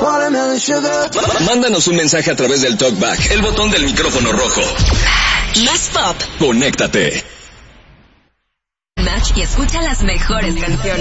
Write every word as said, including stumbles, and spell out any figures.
Watermelon sugar. Mándanos un mensaje a través del TalkBack, el botón del micrófono rojo. Más pop. Conéctate. Match y escucha las mejores canciones.